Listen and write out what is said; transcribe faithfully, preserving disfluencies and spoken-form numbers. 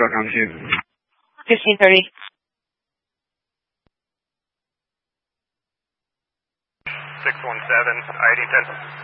Foxtrot comes you. fifteen thirty. six one seven, I eighteen ten.